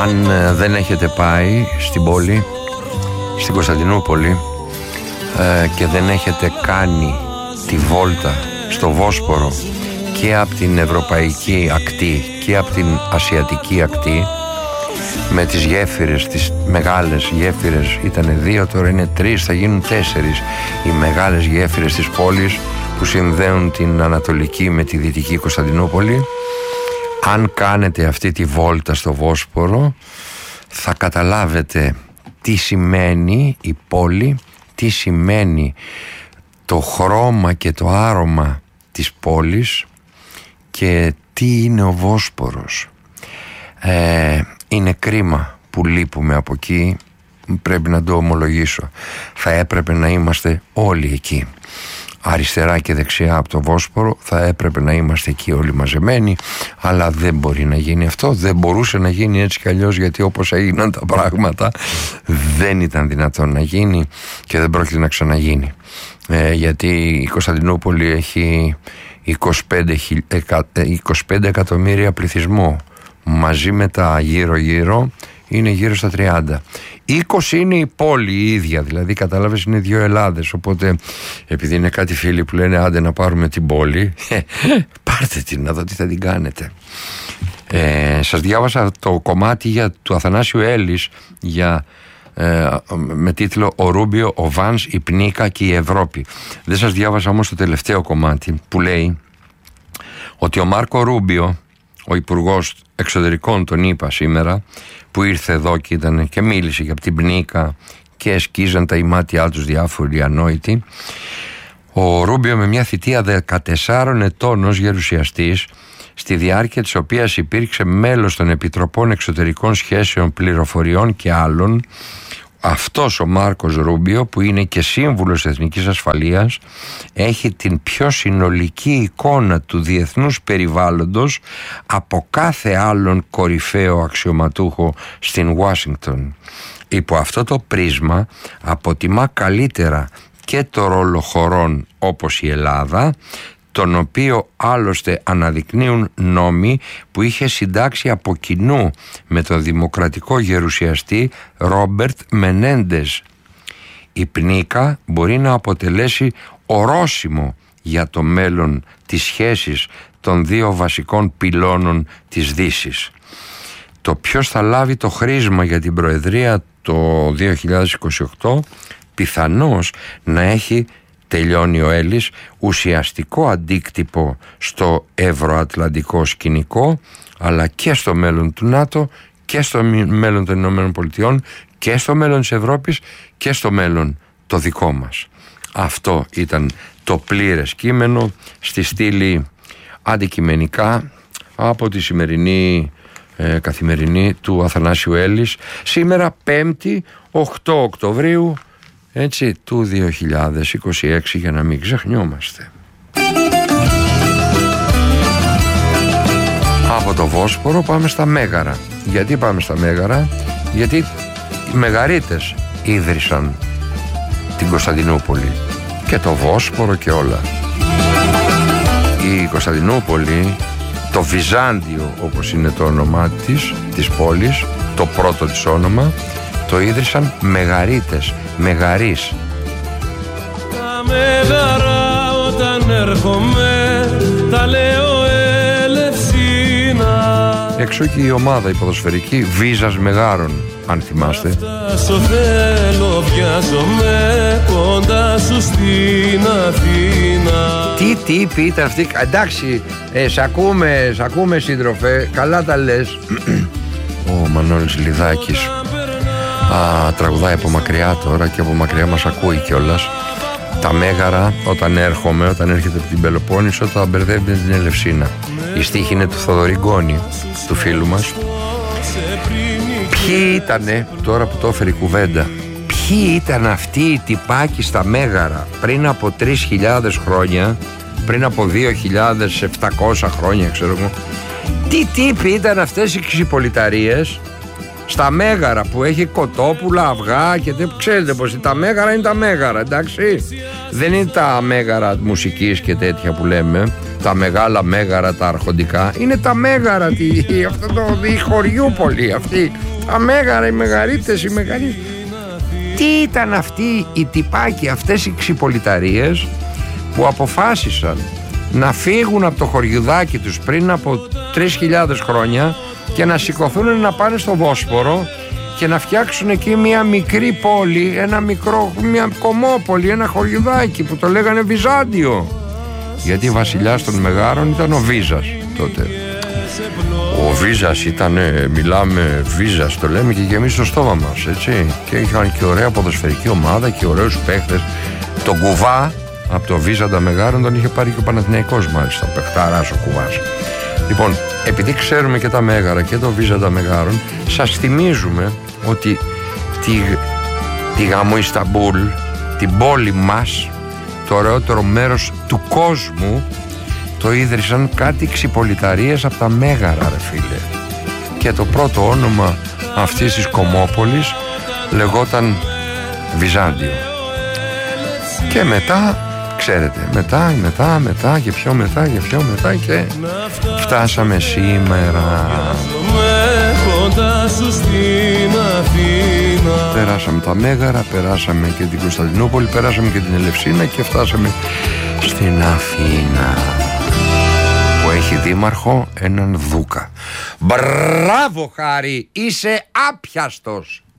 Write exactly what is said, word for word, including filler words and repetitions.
Αν ε, δεν έχετε πάει στην πόλη, στην Κωνσταντινούπολη, ε, και δεν έχετε κάνει τη βόλτα στο Βόσπορο και από την ευρωπαϊκή ακτή και από την ασιατική ακτή, με τις γέφυρες, τις μεγάλες γέφυρες, ήταν δύο, τώρα είναι τρεις, θα γίνουν τέσσερις οι μεγάλες γέφυρες της πόλης που συνδέουν την Ανατολική με τη Δυτική Κωνσταντινούπολη. Αν κάνετε αυτή τη βόλτα στο Βόσπορο, θα καταλάβετε τι σημαίνει η πόλη, τι σημαίνει το χρώμα και το άρωμα της πόλης και τι είναι ο Βόσπορος. Ε, είναι κρίμα που λείπουμε από εκεί, πρέπει να το ομολογήσω. Θα έπρεπε να είμαστε όλοι εκεί, αριστερά και δεξιά από το Βόσπορο, θα έπρεπε να είμαστε εκεί όλοι μαζεμένοι, αλλά δεν μπορεί να γίνει αυτό, δεν μπορούσε να γίνει έτσι κι αλλιώς, γιατί όπως έγιναν τα πράγματα δεν ήταν δυνατόν να γίνει και δεν πρόκειται να ξαναγίνει, ε, γιατί η Κωνσταντινούπολη έχει είκοσι πέντε, είκοσι πέντε εκατομμύρια πληθυσμό, μαζί με τα γύρω γύρω είναι γύρω στα τριάντα. είκοσι είναι η πόλη η ίδια, δηλαδή κατάλαβες, είναι δύο Ελλάδες. Οπότε επειδή είναι κάτι φίλοι που λένε άντε να πάρουμε την πόλη, πάρτε την να δω τι θα την κάνετε. ε, Σας διάβασα το κομμάτι για, του Αθανάσιου Έλλης για, ε, με τίτλο «Ο Ρούμπιο, ο Βάνς, η Πνίκα και η Ευρώπη». Δεν σας διάβασα όμως το τελευταίο κομμάτι που λέει ότι ο Μάρκο Ρούμπιο, ο Υπουργός Εξωτερικών, τον είπα σήμερα, που ήρθε εδώ και ήταν και μίλησε για την Πνίκα και σκίζαν τα ημάτια τους διάφοροι ανόητοι. Ο Ρούμπιο, με μια θητεία δεκατεσσάρων ετών ως γερουσιαστής, στη διάρκεια της οποίας υπήρξε μέλος των Επιτροπών Εξωτερικών Σχέσεων, Πληροφοριών και άλλων, αυτός ο Μάρκος Ρούμπιο, που είναι και σύμβουλος Εθνικής Ασφαλείας, έχει την πιο συνολική εικόνα του διεθνούς περιβάλλοντος από κάθε άλλον κορυφαίο αξιωματούχο στην Ουάσιγκτον. Υπό αυτό το πρίσμα αποτιμά καλύτερα και το ρόλο χωρών όπως η Ελλάδα, τον οποίο άλλωστε αναδεικνύουν νόμοι που είχε συντάξει από κοινού με τον δημοκρατικό γερουσιαστή Ρόμπερτ Μενέντες. Η Πνίκα μπορεί να αποτελέσει ορόσημο για το μέλλον της σχέσης των δύο βασικών πυλώνων της Δύσης. Το ποιος θα λάβει το χρήσμα για την Προεδρία το δύο χιλιάδες είκοσι οκτώ πιθανώς να έχει, τελειώνει ο Έλλης, ουσιαστικό αντίκτυπο στο ευρωατλαντικό σκηνικό, αλλά και στο μέλλον του ΝΑΤΟ και στο μέλλον των Ηνωμένων Πολιτειών και στο μέλλον της Ευρώπης και στο μέλλον το δικό μας. Αυτό ήταν το πλήρες κείμενο στη στήλη αντικειμενικά από τη σημερινή ε, καθημερινή του Αθανάσιου Έλλης, σήμερα πέμπτη οκτώ Οκτωβρίου, έτσι, του δύο χιλιάδες είκοσι έξι, για να μην ξεχνιόμαστε. Από το Βόσπορο πάμε στα Μέγαρα. Γιατί πάμε στα Μέγαρα? Γιατί οι Μεγαρίτες ίδρυσαν την Κωνσταντινούπολη και το Βόσπορο και όλα. Η Κωνσταντινούπολη, το Βυζάντιο όπως είναι το όνομά της, της πόλης, το πρώτο της όνομα, το ίδρυσαν Μεγαρίτες, Μεγαρείς. Τα Μέγαρα όταν έρχομαι τα λέω Ελευσίνα. Έξω και η ομάδα η ποδοσφαιρική Βίζας Μεγάρων, αν θυμάστε. Φτάσω, θέλω, βιάζομαι κοντά σου στην Αθήνα. Τι τύποι ήταν αυτοί? Εντάξει, ε, σ' ακούμε, σ' ακούμε σύντροφε, καλά τα λες. Ο Μανώλης Λιδάκης Α, τραγουδάει από μακριά τώρα και από μακριά μας ακούει κιόλας. Τα Μέγαρα όταν έρχομαι, όταν έρχεται από την Πελοπόννησο, τα μπερδεύει με την Ελευσίνα. Η στίχη είναι του Θοδωρή Γκόνη, του φίλου μας. Ποιοι ήτανε, τώρα που το έφερε η κουβέντα, ποιοι ήταν αυτοί οι τυπάκοι στα Μέγαρα πριν από τρεις χιλιάδες χρόνια, πριν από δύο χιλιάδες επτακόσια χρόνια, ξέρω εγώ? Τι τύποι ήταν αυτές οι ξυπολιταρίες στα Μέγαρα που έχει κοτόπουλα, αυγά και δεν ξέρετε πως τα Μέγαρα είναι τα Μέγαρα, εντάξει? Δεν είναι τα Μέγαρα μουσικής και τέτοια που λέμε, τα μεγάλα Μέγαρα, τα αρχοντικά. Είναι τα Μέγαρα, τη, αυτό το η Χωριούπολη, αυτή Τα μέγαρα, οι μεγαρίτες, οι μεγαρίτες. Τι ήταν αυτοί οι τυπάκοι, αυτές οι ξυπολιταρίες που αποφάσισαν να φύγουν από το χωριουδάκι τους πριν από τρεις χιλιάδες χρόνια και να σηκωθούν να πάνε στο Βόσπορο και να φτιάξουν εκεί μια μικρή πόλη, ένα μικρό, μια κομμόπολη, ένα χωριουδάκι που το λέγανε Βυζάντιο, γιατί βασιλιάς των Μεγάρων ήταν ο Βίζας τότε. Ο Βίζας ήταν, μιλάμε Βίζας, το λέμε και εμείς στο στόμα μας, έτσι, και είχαν και ωραία ποδοσφαιρική ομάδα και ωραίους παίχτες. Τον Κουβά από το Βίζαντα Μεγάρων τον είχε πάρει και ο Παναθηναϊκός, μάλιστα, παιχταράς ο Κουβάς. Λοιπόν, επειδή ξέρουμε και τα Μέγαρα και το Βίζαντα Μεγάρων, σας θυμίζουμε ότι τη, τη γάμο Ισταμπούλ, την πόλη μας, το ωραιότερο μέρος του κόσμου, το ίδρυσαν κάτι ξυπολιταρίες από τα Μέγαρα, ρε φίλε. Και το πρώτο όνομα αυτής της κομμόπολης λεγόταν Βυζάντιο. Και μετά, ξέρετε, μετά, μετά, μετά και πιο μετά και πιο μετά και φτάσαμε σήμερα. Περάσαμε τα Μέγαρα, περάσαμε και την Κωνσταντινούπολη, περάσαμε και την Ελευσίνα και φτάσαμε στην Αθήνα, που έχει δήμαρχο έναν Δούκα. Μπράβο Χάρη, είσαι άπιαστος.